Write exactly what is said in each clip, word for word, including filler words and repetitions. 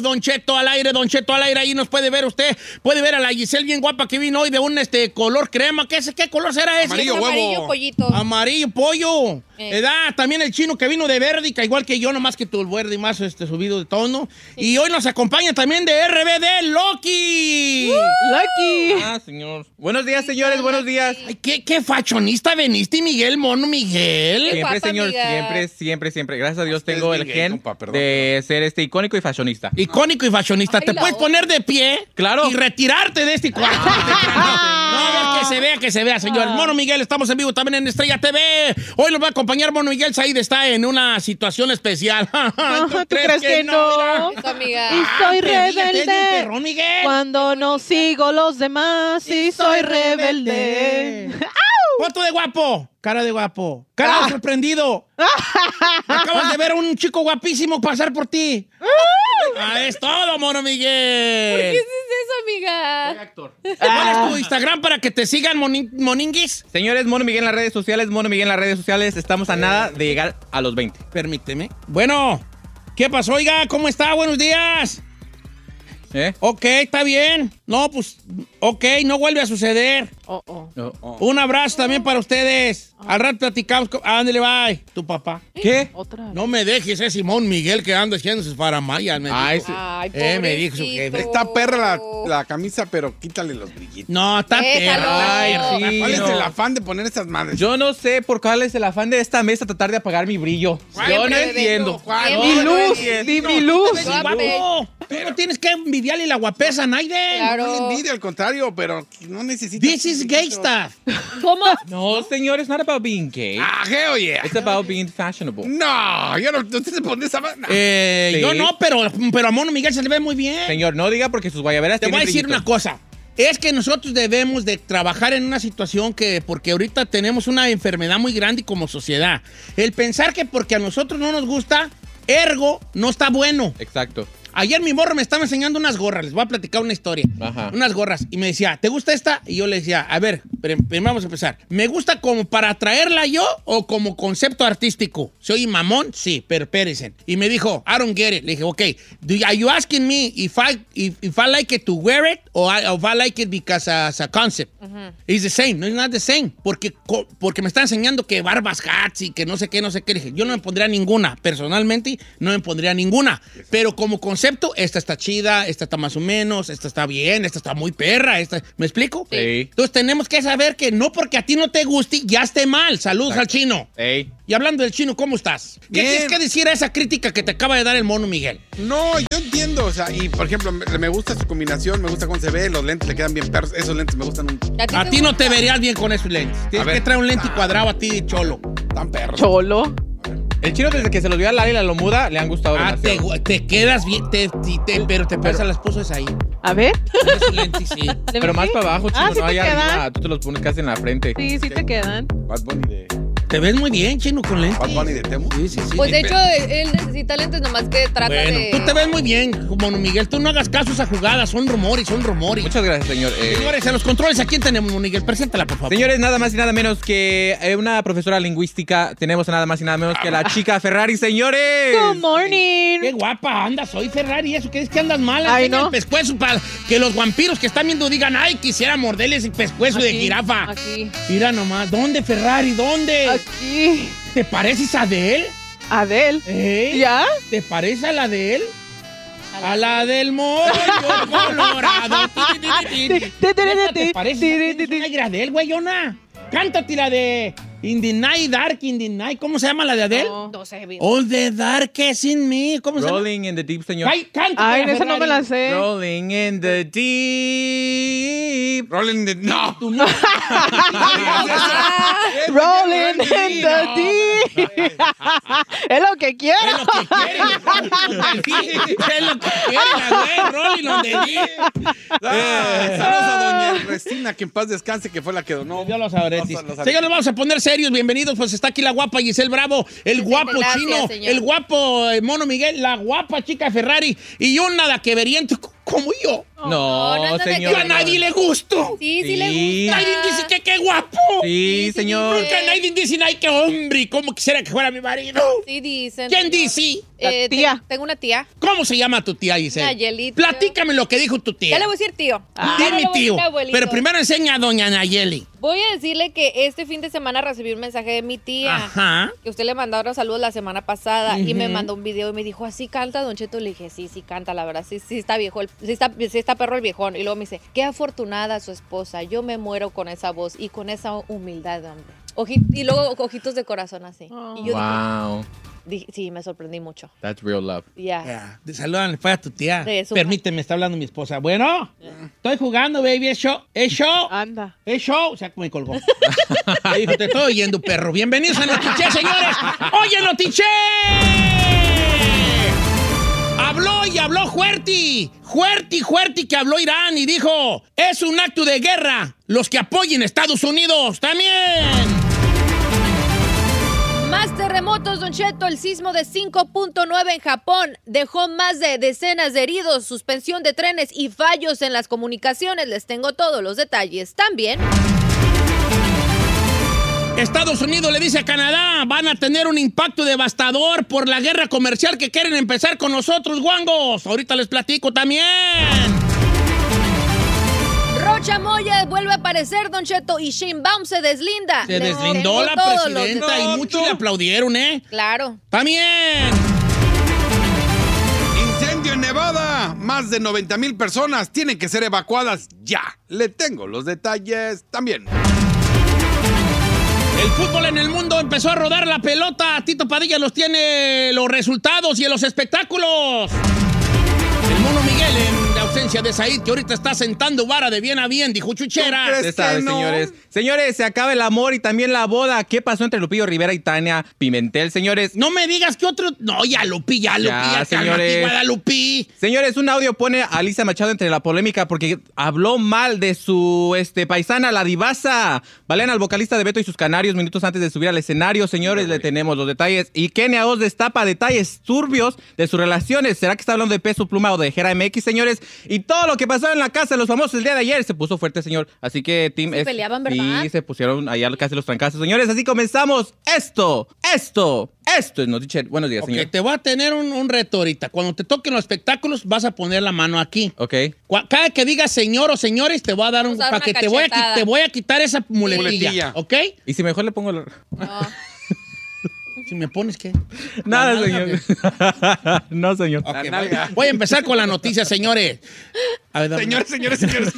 Don Cheto al aire, Don Cheto al aire, ahí nos puede ver usted, puede ver a la Giselle bien guapa que vino hoy de un este color crema, ¿qué, es, qué color será ese? Amarillo huevo. Amarillo pollito. Amarillo pollo. Eh. ¿Edad? También el chino que vino de verde, que igual que yo, nomás que tu verde y más este, subido de tono. Sí. Y hoy nos acompaña también de R B D, Loki. Uh, Loki. Ah, señor. Buenos días, señores, buenos días. Ay, ¿qué, qué fashionista veniste, Miguel, mono Miguel? Siempre, guapa, señor, amiga. siempre, siempre, siempre. Gracias a Dios Usted tengo es el Miguel, gen compa, perdón, de perdón. ser este icónico y fashionista. Icónico y fashionista. Ay, Te la puedes otra. poner de pie. Claro. Y retirarte de este cuarto. No, no, que se vea, que se vea, señor. Mono Miguel, estamos en vivo también en Estrella T V. Hoy nos va a acompañar Mono Miguel. Said está en una situación especial. ¿Tú crees que no? Mira? Eso, amiga. Y Ah, soy perrilla, te es bien rebelde perrón, Miguel. cuando no sigo los demás. Y soy rebelde. Foto de guapo. Cara de guapo. Cara Ah. de sorprendido. Acabas de ver a un chico guapísimo pasar por ti. Ah, es todo, Mono Miguel. ¿Qué es eso, amiga? Actor. ¿Cuál es tu Instagram para que te sigan, monin- moninguis? Señores, Mono Miguel en las redes sociales, Mono Miguel en las redes sociales. Estamos a nada de llegar a los veinte. Permíteme. Bueno, ¿qué pasó, oiga? ¿Cómo está? Buenos días. ¿Eh? Ok, está bien. No, pues, ok, no vuelve a suceder. Oh, oh. No. Oh. Un abrazo también para ustedes. Al rato platicamos. con- ¿A dónde le va? Tu papá. ¿Qué? Otra vez. No me dejes ese Simón Miguel que anda haciendo sus paramayas. Me Ay, dijo. sí. Ay, Eh, me dijo su pobrecito. jefe. Está perra la, la camisa, pero quítale los brillitos. No, está Déjalo. perra. Ay, perra. sí. ¿Cuál es no. el afán de poner esas madres? Yo no sé por cuál es el afán de esta mesa tratar de apagar mi brillo. Yo no bebé, entiendo. ¿cuál? No, Mi no luz, entiendo. di mi luz. Tú Guape. guapo. Tú no tienes que envidiarle la guapesa a Naiden. Claro. No le envidio, al contrario, pero no necesita. This is gay stuff. ¿Cómo? No, señor, it's not about being gay. Ah, hell yeah. It's about being fashionable. No, yo no. Usted se pone esa madre. Eh, Sí. Yo no, pero, pero a Mono Miguel se le ve muy bien. Señor, no diga porque sus guayaberas Te voy a tienen decir brillitos. una cosa. Es que nosotros debemos de trabajar en una situación que, porque ahorita tenemos una enfermedad muy grande como sociedad. El pensar que porque a nosotros no nos gusta, ergo, no está bueno. Exacto. Ayer mi morro me estaba enseñando unas gorras. Les voy a platicar una historia. Ajá. Unas gorras. Y me decía, ¿te gusta esta? Y yo le decía, a ver, prim- primero vamos a empezar. ¿Me gusta como para traerla yo o como concepto artístico? ¿Soy mamón? Sí, pero espérense. Y me dijo, I don't get it. Le dije, ok, do you, are you asking me if I, if, if I like it to wear it or I, if I like it because as a concept? It's the same. No, it's not the same. Porque, co- porque me está enseñando que barbas hats y que no sé qué, no sé qué. Le dije, yo no me pondría ninguna. Personalmente, no me pondría ninguna. Pero como concepto, esta está chida, esta está más o menos, esta está bien, esta está muy perra. Esta... ¿Me explico? Sí. Entonces tenemos que saber que no porque a ti no te guste, ya esté mal. Saludos Exacto. al chino. Ey. Y hablando del chino, ¿cómo estás? ¿Qué Bien. tienes que decir a esa crítica que te acaba de dar el mono Miguel? No, yo entiendo, o sea, y por ejemplo, me, me gusta su combinación, me gusta cómo se ve, los lentes le quedan bien perros, esos lentes me gustan un, A ti no te verías bien con esos lentes. Tienes ver. que traer un lente cuadrado a ti, cholo. tan perros. Cholo. El chino desde que se los vio a Lali y la Lomuda le han gustado Ah, te, demasiado. te quedas bien, te, te- te- pero te pasa las esposas ahí. A ver. Con esos lentes, sí. Pero más para abajo, chino, Ah, ¿sí no te allá quedan? arriba. Tú te los pones casi en la frente. Sí, sí te quedan. Bad Bunny de, Te ves muy bien, chino, con lentes. Bad Bunny de Temu. Sí, sí, sí. Pues de Sí, hecho, él necesita lentes, nomás que trata bueno, de... tú te ves muy bien, mono Miguel. Tú no hagas caso a esa jugada. Son rumores, son rumores. Muchas gracias, señor. Eh, Señores, en los controles, ¿a quién tenemos, mono Miguel? Preséntala, por favor. Señores, nada más y nada menos que eh, una profesora lingüística. Tenemos nada más y nada menos que la chica Ferrari, señores. Good morning. Qué guapa andas hoy, Ferrari. ¿Eso qué es que andas mal? Ay, Enseña no. el pescuezo para que los vampiros que están viendo digan, ay, quisiera morderle ese pescuezo de Aquí, jirafa. Aquí. Mira nomás. ¿Dónde, Ferrari? ¿Dónde? Aquí. ¿Te pareces a de él? Adel. ¿Eh? ¿Ya? ¿Te parece a la de él? A la del mollo colorado. Ti, ti, ti, ti, ti. ¿Neta ¿Te parece? ¿Tienes un aire a Adele, güeyona? Cántate la de In the Night, Dark in the Night. ¿Cómo se llama la de Adele? No. No sé, bien. All the darkest in me. ¿Cómo se llama? Rolling in the deep, señor. Ay, cántate Ay, la esa no me Ferrari. la sé. Rolling in the deep. Rolling de. No. Tú no. Rolling in the deep. Es lo que quiero. Es lo que quiere. Es lo que quiere, la güey. Rolling on the deep. Ah, saludos a doña Restina, que en paz descanse, que fue la que donó. Dios los aretis. Los- los aretis. Señores, vamos a poner serios. Bienvenidos. Pues está aquí la guapa Giselle Bravo, el guapo Gracias, chino, señor. el guapo eh, mono Miguel, la guapa chica Ferrari y un nada que veriento como yo. No, no, no, no, señor. Yo a nadie le gusto. Sí, sí, Sí. le gusta. Nadie dice que qué guapo. Sí, Sí, señor. sí, Nunca nadie dice, ay, qué hombre. ¿Cómo quisiera que fuera mi marido? Sí, dicen. ¿Quién señor. dice? La Eh, tía. te- Tengo una tía. ¿Cómo se llama tu tía, Giselle? Nayeli, tío. Platícame lo que dijo tu tía. Ya le voy a decir tío. Ah, Ya le Dime, voy a decir tío. abuelito. Pero primero enseña a doña Nayeli. Voy a decirle que este fin de semana recibí un mensaje de mi tía. Ajá. Que usted le mandaron saludos la semana pasada y me Ujú. mandó un video y me dijo, ¿así canta, Don Cheto? Le dije, sí, sí canta, la verdad, sí, sí está viejo, el- sí, está, sí está perro el viejón. Y luego me dice, qué afortunada su esposa, yo me muero con esa voz y con esa humildad, hombre. Oji- y luego ojitos de corazón así. Y yo Wow. dije, dije, sí, me sorprendí mucho. That's real love. Ya. Ya, de saludan, fue a tu tía. De su- Permíteme, está hablando mi esposa. Bueno, estoy jugando, baby, es show. Es show. Anda. Es show. O sea, me colgó. Le dijo, te estoy oyendo, perro. Bienvenidos a Notiche, señores. Oye, Notiche. Habló y habló fuerte, fuerte, fuerte que habló Irán y dijo, es un acto de guerra. Los que apoyen a Estados Unidos también. Más terremotos, Don Cheto. El sismo de cinco punto nueve en Japón dejó más de decenas de heridos, suspensión de trenes y fallos en las comunicaciones. Les tengo todos los detalles. También, Estados Unidos le dice a Canadá, van a tener un impacto devastador por la guerra comercial que quieren empezar con nosotros, guangos. Ahorita les platico también. Rocha Moya vuelve a aparecer, Don Cheto, y Sheinbaum se deslinda. Se Les deslindó tengo la todos los presidenta y detalles. muchos le aplaudieron, ¿eh? Claro. También. Incendio en Nevada. Más de noventa mil personas tienen que ser evacuadas ya. Le tengo los detalles también. El fútbol en el mundo empezó a rodar la pelota. Tito Padilla los tiene los resultados y en los espectáculos. El mono Miguel en la ausencia de Said, que ahorita está sentando vara de bien a bien, dijo Chuchera. ¿Tú crees? Se Es sabe, que no. señores. Señores, se acaba el amor y también la boda. ¿Qué pasó entre Lupillo Rivera y Tania Pimentel, señores? No me digas que otro... No, ya Lupi, ya Lupi, Ya, ya, señores. cálmate, Guadalupi. Señores, un audio pone a Alicia Machado entre la polémica porque habló mal de su este, paisana, la divasa. Balean al vocalista de Beto y sus Canarios minutos antes de subir al escenario. Señores, le tenemos los detalles. Y Kenia Oz destapa detalles turbios de sus relaciones. ¿Será que está hablando de Peso Pluma o de Jera M X, señores? Y todo lo que pasó en la casa de los famosos el día de ayer se puso fuerte, señor. Así que, Team... Se peleaban, ¿verdad? Sí, se pusieron allá casi los trancazos. Señores, así comenzamos. Esto, esto, esto es Notiche. Buenos días, Ok, señor. te voy a tener un, un reto ahorita. Cuando te toquen los espectáculos, vas a poner la mano aquí. Ok. Cu- Cada que digas señor o señores, te voy a dar un... Vamos a dar Para que una te voy, a, qui- cachetada. te voy a quitar esa muletilla, Muletilla. ¿ok? Y si mejor le pongo... la- No. Si me pones, ¿qué? Nada, La nalga, señor. No, señor. Ok, La voy, nalga. voy a empezar con la noticia, señores. A ver, dame Señores, señores, señores.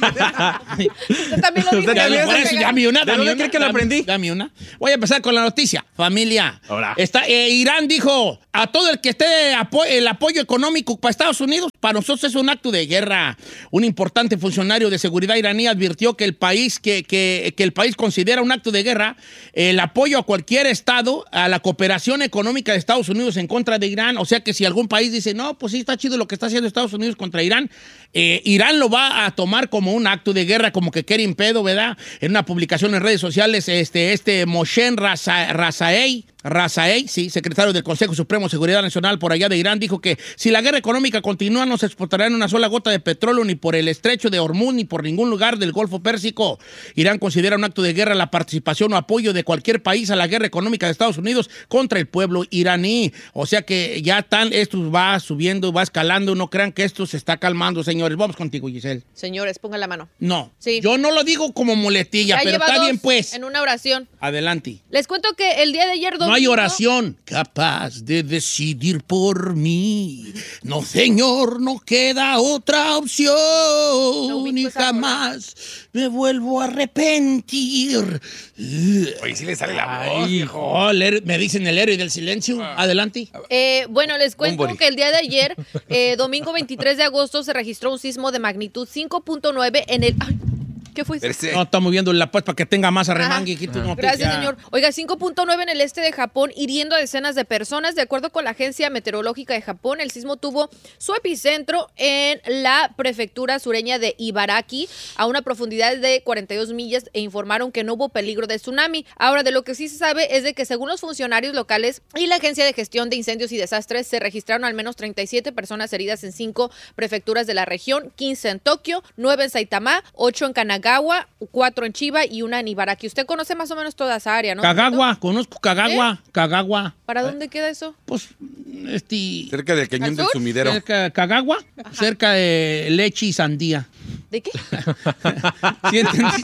Usted también lo dijo. Usted Ya, también por se eso, pega. dame una, ¿De dame dónde una. cree que lo dame- aprendí? Dame una. Voy a empezar con la noticia. Familia. Hola. Está, eh, Irán dijo a todo el que esté apo- el apoyo económico para Estados Unidos, para nosotros es un acto de guerra. Un importante funcionario de seguridad iraní advirtió que el país, que, que, que el país considera un acto de guerra el apoyo a cualquier estado, a la cooperación económica de Estados Unidos en contra de Irán. O sea que si algún país dice, no, pues sí está chido lo que está haciendo Estados Unidos contra Irán, eh, Irán lo va a tomar como un acto de guerra, como que quiere impedo, ¿verdad? En una publicación en redes sociales, este, este Moshen Raza- Razaei, Razaei, sí, secretario del Consejo Supremo de Seguridad Nacional por allá de Irán, dijo que si la guerra económica continúa no se exportará en una sola gota de petróleo ni por el estrecho de Hormuz ni por ningún lugar del Golfo Pérsico. Irán considera un acto de guerra la participación o apoyo de cualquier país a la guerra económica de Estados Unidos contra el pueblo iraní. O sea que ya tan, esto va subiendo, va escalando, no crean que esto se está calmando, señores. Vamos contigo, Giselle. Señores, pongan la mano. No, Sí. yo no lo digo como muletilla, Ya pero lleva está dos bien pues. en una oración. Adelante. Les cuento que el día de ayer No hay domingo- oración capaz de decidir por mí. No, señor, no queda otra opción. ubico Ni esa jamás me vuelvo a arrepentir. Oye, sí le sale la voz, Ay, viejo. oh, el héroe- me dicen el héroe del silencio. Adelante. Eh, bueno, les cuento Bumburi. que el día de ayer, eh, domingo veintitrés de agosto, se registró un sismo de magnitud cinco punto nueve en el... Ay, ¿Qué fuiste? Ese- No, estamos viendo la pues para que tenga más arremangue. Ajá. Aquí tu noticia. Gracias, señor. Oiga, cinco punto nueve en el este de Japón, hiriendo a decenas de personas. De acuerdo con la Agencia Meteorológica de Japón, el sismo tuvo su epicentro en la prefectura sureña de Ibaraki, a una profundidad de cuarenta y dos millas, e informaron que no hubo peligro de tsunami. Ahora, de lo que sí se sabe es de que según los funcionarios locales y la Agencia de Gestión de Incendios y Desastres, se registraron al menos treinta y siete personas heridas en cinco prefecturas de la región, quince en Tokio, nueve en Saitama, ocho en Kanagawa, cuatro en Chiba y una en Ibaraki. Usted conoce más o menos toda esa área, ¿no? Kagawa, conozco Kagawa, Kagawa. ¿Para dónde queda eso? Pues, este... Cerca del cañón ¿Al del sur? sumidero. Cerca de Kagawa, cerca de leche y sandía. ¿De qué? ¿Sí entendí?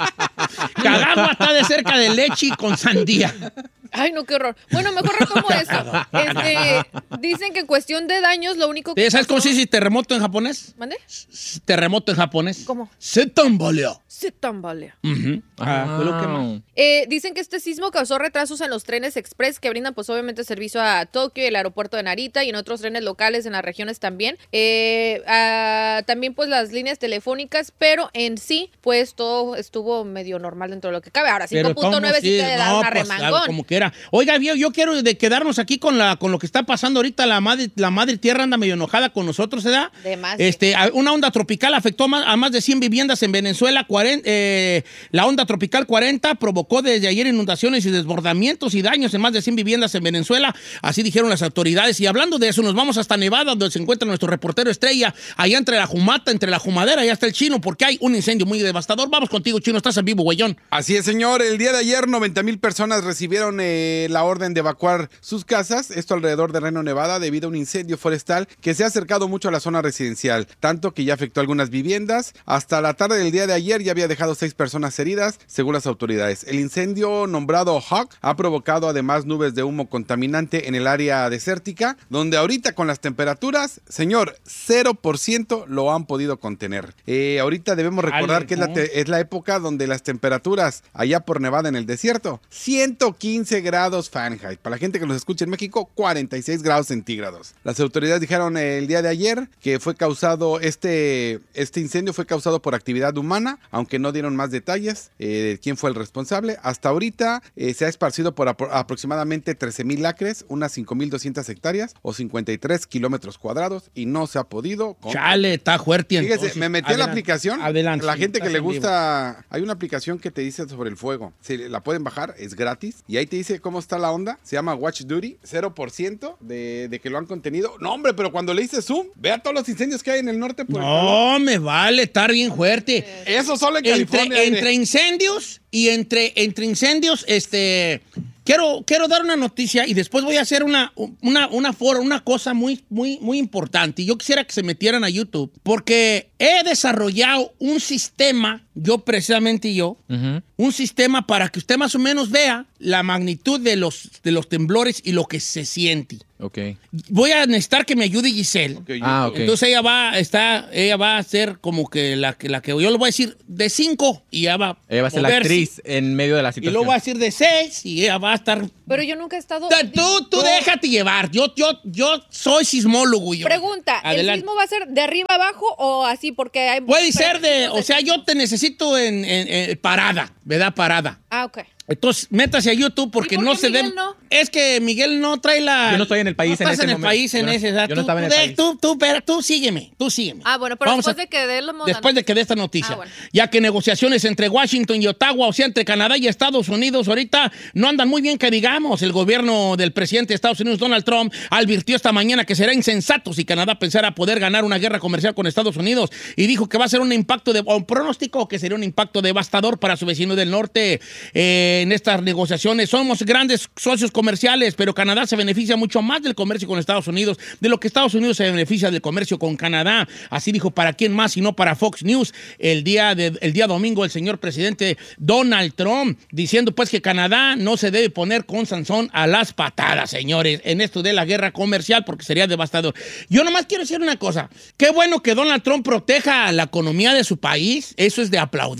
Kagawa está de cerca de leche con sandía. Ay, no, qué horror. Bueno, mejor retomo eso. Este, dicen que en cuestión de daños, lo único que ¿Sabes cómo se pasó- dice terremoto en japonés? ¿Mande? Terremoto en japonés. ¿Cómo? Se tambaleó. Se tambalea. Ujú. Ah, fue lo que más. Eh, dicen que este sismo causó retrasos en los trenes express que brindan pues obviamente servicio a Tokio, el aeropuerto de Narita y en otros trenes locales en las regiones también. Eh, ah, también pues las líneas telefónicas, pero en sí pues todo estuvo medio normal dentro de lo que cabe. Ahora Pero cinco punto nueve ¿cómo sí sí? te da No, una pues, remangón. como quiera. Oiga, yo, yo quiero de quedarnos aquí con la con lo que está pasando ahorita. La madre, la madre tierra anda medio enojada con nosotros, ¿verdad? De más. Este, a- una onda tropical afectó a más, a más de cien viviendas en Venezuela. cuarenta, eh, la onda tropical cuarenta provocó desde ayer inundaciones y desbordamientos y daños en más de cien viviendas en Venezuela. Así dijeron las autoridades. Y hablando de eso, nos vamos hasta Nevada, donde se encuentra nuestro reportero estrella. Allá entre la Jumata, entre la Jumadera, allá está el Chino, porque hay un incendio muy devastador. Vamos contigo, Chino, estás en vivo, güeyón. Así es, señor. El día de ayer, noventa mil personas recibieron eh, la orden de evacuar sus casas. Esto alrededor de Reno, Nevada, debido a un incendio forestal que se ha acercado mucho a la zona residencial, tanto que ya afectó algunas viviendas. Hasta la tarde del día de ayer ya había dejado seis personas heridas, según las autoridades. El incendio nombrado Hawk ha provocado además nubes de humo contaminante en el área desértica, donde ahorita con las temperaturas, señor, cero por ciento lo han podido contener. Eh, ahorita debemos recordar Dale, que es la, ¿no? te- es la época donde las temperaturas allá por Nevada en el desierto, ciento quince grados Fahrenheit. Para la gente que nos escucha en México, cuarenta y seis grados centígrados. Las autoridades dijeron eh, el día de ayer que fue causado, este, este incendio fue causado por actividad humana, aunque no dieron más detalles eh, de quién fue el responsable. Hasta ahorita eh, se ha esparcido por apro- aproximadamente trece mil acres, unas cinco mil doscientas hectáreas o cincuenta y tres kilómetros cuadrados y no se ha podido... con- Chale, está fuerte. Fíjese, entonces. me metí a la Adelante, aplicación. Adelante. La gente que estás le en vivo. gusta, hay una aplicación que te dice sobre el fuego. Si la pueden bajar, es gratis. Y ahí te dice cómo está la onda. Se llama Watch Duty, cero por ciento de, de que lo han contenido. No, hombre, pero cuando le hice zoom, vea todos los incendios que hay en el norte. Por el calor. No, me vale estar bien fuerte. Eso solo en California. Entre, aire. entre incendios y entre, entre incendios, este... Quiero, quiero dar una noticia y después voy a hacer una, una, una, foro, una cosa muy, muy, muy importante. Y yo quisiera que se metieran a YouTube porque he desarrollado un sistema, yo precisamente yo, Ujú. un sistema para que usted más o menos vea la magnitud de los, de los temblores y lo que se siente. Ok. Voy a necesitar que me ayude Giselle. Ok, yo- Ah, ok. Entonces ella va, está, ella va a ser como que la que, la que yo le voy a decir de cinco y ella va, Ella va a ser la moverse. actriz en medio de la Y situación. luego va a decir de seis y ella va a estar... Pero yo nunca he estado... Tú, tú déjate llevar. Yo, yo, yo soy sismólogo. Yo. Pregunta, ¿el Adelante. sismo va a ser de arriba abajo o así? Porque hay... Puede ser de... O sea, yo te necesito en, en- en parada, ¿verdad? Parada. Ah, ok. Entonces, métase a YouTube porque ¿Y por no qué se Miguel debe... no? Es que Miguel no trae la... Yo no estoy en el país no en estás ese en el momento. país en Yo no- ese... ¿verdad? yo no Tú- estaba en tú el de- país. Tú, tú, pero tú sígueme, tú sígueme. Ah, bueno, pero Vamos después a- de que dé los Después de que dé esta noticia. Ah, bueno. Ya que negociaciones entre Washington y Ottawa, o sea, entre Canadá y Estados Unidos, ahorita no andan muy bien que digamos. El gobierno del presidente de Estados Unidos, Donald Trump, advirtió esta mañana que será insensato si Canadá pensara poder ganar una guerra comercial con Estados Unidos y dijo que va a ser un impacto, de, o un pronóstico que sería un impacto devastador para su vecino del norte eh, en estas negociaciones. Somos grandes socios comerciales, pero Canadá se beneficia mucho más del comercio con Estados Unidos de lo que Estados Unidos se beneficia del comercio con Canadá. Así dijo, ¿para quién más y no para Fox News? El día, de, el día domingo el señor presidente Donald Trump diciendo pues que Canadá no se debe poner con Sansón a las patadas, señores, en esto de la guerra comercial porque sería devastador. Yo nomás quiero decir una cosa. Qué bueno que Donald Trump proteja la economía de su país. Eso es de aplaudir.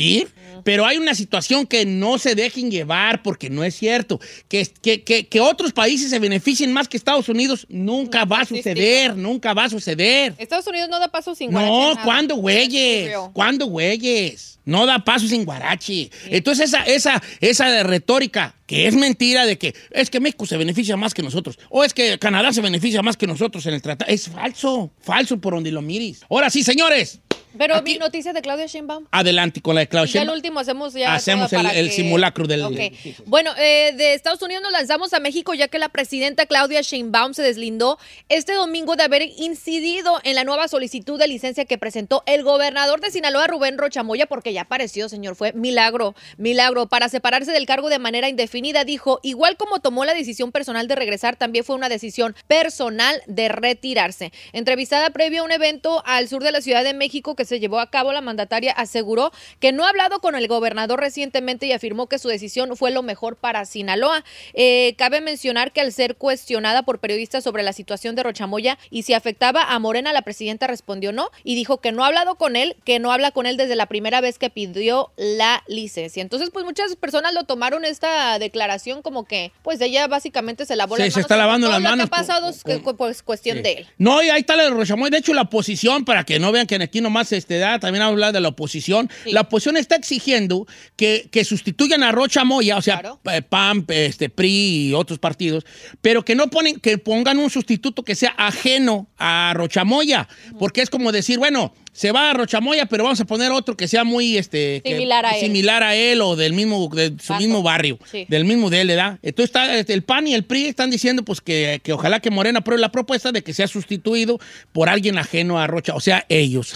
Pero hay una situación que no se dejen llevar porque no es cierto. Que, que, que, que otros países se beneficien más que Estados Unidos nunca va a suceder, nunca va a suceder. Estados Unidos no da paso sin No, guarache, ¿cuándo, nada. güeyes? Creo. ¿Cuándo, güeyes? No da paso sin guarache. Entonces esa, esa, esa de retórica, que es mentira de que es que México se beneficia más que nosotros, o es que Canadá se beneficia más que nosotros en el tratado, es falso, falso por donde lo mires. Ahora sí, señores. Pero Aquí- mi noticia de Claudia Sheinbaum. Adelante con la de Claudia Ya el Sheinbaum. último hacemos ya. Hacemos todo el- para el que- simulacro del- Ok. sí, sí. Bueno, eh, de Estados Unidos nos lanzamos a México ya que la presidenta Claudia Sheinbaum se deslindó este domingo de haber incidido en la nueva solicitud de licencia que presentó el gobernador de Sinaloa, Rubén Rochamoya, porque ya apareció, señor. Fue milagro, milagro. Para separarse del cargo de manera indefinida, dijo, igual como tomó la decisión personal de regresar, también fue una decisión personal de retirarse. Entrevistada previo a un evento al sur de la Ciudad de México que se llevó a cabo, la mandataria aseguró que no ha hablado con el gobernador recientemente y afirmó que su decisión fue lo mejor para Sinaloa. Eh, cabe mencionar que al ser cuestionada por periodistas sobre la situación de Rochamoya y si afectaba a Morena, la presidenta respondió no y dijo que no ha hablado con él, que no habla con él desde la primera vez que pidió la licencia. Entonces, pues muchas personas lo tomaron esta declaración como que, pues ella básicamente se lavó Sí, las se manos. está lavando Todo las lo manos que ha pasado es con- que, pues cuestión Sí. de él. No, y ahí está la de Rochamoy. De hecho, la oposición, para que no vean que aquí nomás este, da, también habla de la oposición. Sí. La oposición está exigiendo que, que sustituyan a Rocha Moya, o sea, Claro. P- P A M, este, P R I y otros partidos, pero que no ponen, que pongan un sustituto que sea ajeno a Rocha Moya, porque es como decir, bueno, se va a Rochamoya, pero vamos a poner otro que sea muy este que- Similar a él. similar a él o del mismo de su Bajo. mismo barrio, Sí. del mismo de él, ¿verdad? Entonces está este, el P A N y el P R I están diciendo pues que, que ojalá que Morena apruebe la propuesta de que sea sustituido por alguien ajeno a Rocha, o sea, ellos.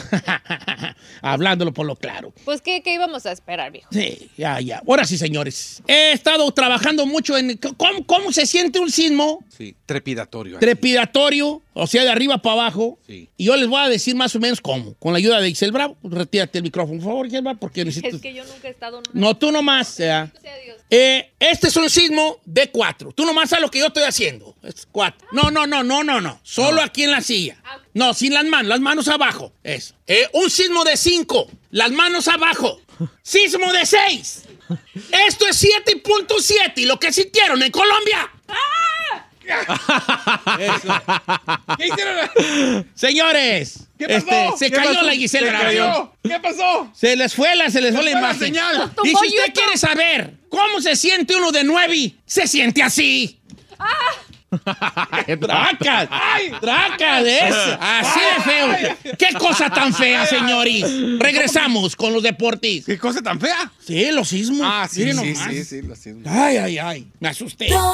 Hablándolo por lo claro. Pues, ¿qué, qué íbamos a esperar, viejo? Sí, ya, ya. Ahora sí, señores. He estado trabajando mucho en cómo, cómo se siente un sismo Sí, trepidatorio. aquí. trepidatorio, o sea, de arriba para abajo. Sí. Y yo les voy a decir más o menos cómo. Con la ayuda de Ixel Bravo. Retírate el micrófono, por favor, Ixel Bravo, porque necesito... Es que yo nunca he estado en una... No, tú nomás. O sea, Sea Dios. eh, este es un sismo de cuatro. Tú nomás sabes lo que yo estoy haciendo. Es cuatro. No, no, no, no, no, no. Solo aquí en la silla. No, sin las manos, las manos abajo. Eso. Eh, un sismo de cinco. Las manos abajo. Sismo de seis. Esto es siete punto siete. Y lo que sintieron en Colombia. ¿Qué hicieron? Señores. ¿Qué pasó? este, se ¿Qué cayó pasó? la Gisela ¿Se Bravo. cayó? ¿Qué pasó? Se les fue la, se les fue la fue la imagen. señal. Nos tumbó Y si usted YouTube. quiere saber cómo se siente uno de nueve, se siente así. ¡Tracas! ¡Ay! ¡Tracas! Es así de feo. ¡Qué cosa tan fea, señores! Regresamos con los deportes. ¿Qué cosa tan fea? Sí, los sismos. Ah, sí, Miren sí, nomás. sí, sí, lo siento. Ay, ay, ay. Me asusté.